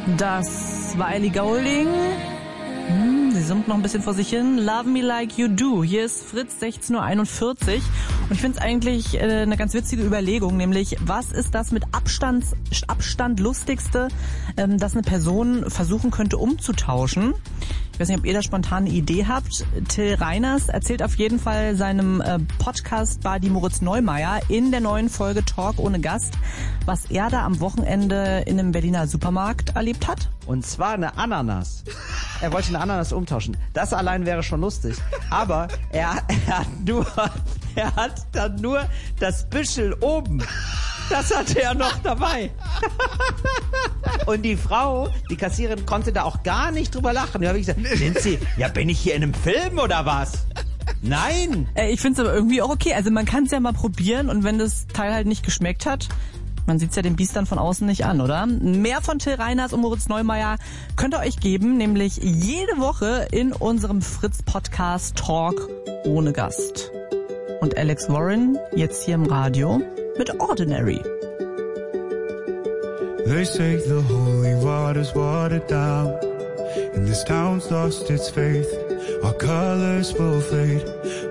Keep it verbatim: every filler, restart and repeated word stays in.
Das war Ellie Goulding. Hm, sie summt noch ein bisschen vor sich hin. Love Me Like You Do. Hier ist Fritz, sechzehn Uhr einundvierzig. Und ich finde es eigentlich äh, eine ganz witzige Überlegung, nämlich was ist das mit Abstand, Abstand lustigste, ähm, das eine Person versuchen könnte umzutauschen? Ich weiß nicht, ob ihr da spontan eine Idee habt. Till Reiners erzählt auf jeden Fall seinem äh, Podcast-Buddy Moritz Neumeier in der neuen Folge Talk ohne Gast, was er da am Wochenende in einem Berliner Supermarkt erlebt hat. Und zwar eine Ananas. Er wollte eine Ananas umtauschen. Das allein wäre schon lustig. Aber er, er hat nur, er hat dann nur das Büschel oben. Das hatte er noch dabei. Und die Frau, die Kassiererin, konnte da auch gar nicht drüber lachen. Da habe ich gesagt, sind Sie, ja, bin ich hier in einem Film oder was? Nein. Äh, ich finde es aber irgendwie auch okay. Also man kann es ja mal probieren und wenn das Teil halt nicht geschmeckt hat, man sieht's ja den Biest dann von außen nicht an, oder? Mehr von Till Reiners und Moritz Neumeier könnt ihr euch geben, nämlich jede Woche in unserem Fritz-Podcast Talk ohne Gast. Und Alex Warren jetzt hier im Radio mit Ordinary. They say the holy water's watered down, and this town's lost its faith. Our colors will fade.